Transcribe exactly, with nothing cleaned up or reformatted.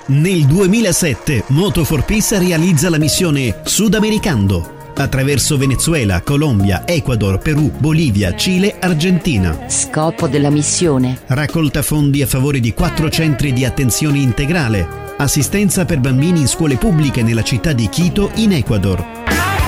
Nel duemilasette Moto for Peace realizza la missione Sudamericando attraverso Venezuela, Colombia, Ecuador, Perù, Bolivia, Cile, Argentina. Scopo della missione: raccolta fondi a favore di quattro centri di attenzione integrale, assistenza per bambini in scuole pubbliche nella città di Quito in Ecuador.